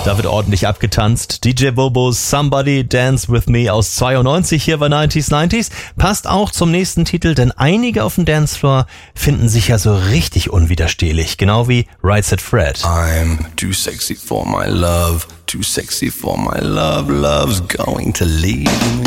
Da wird ordentlich abgetanzt. DJ Bobos Somebody Dance With Me aus 92 hier bei 90s. Passt auch zum nächsten Titel, denn einige auf dem Dancefloor finden sich ja so richtig unwiderstehlich. Genau wie Right Said Fred. I'm too sexy for my love, too sexy for my love, love's going to leave me.